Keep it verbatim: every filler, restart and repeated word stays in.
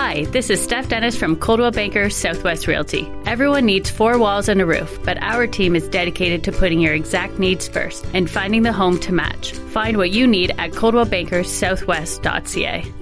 Hi, this is Steph Dennis from Coldwell Banker Southwest Realty. Everyone needs four walls and a roof, but our team is dedicated to putting your exact needs first and finding the home to match. Find what you need at coldwell banker southwest dot c a.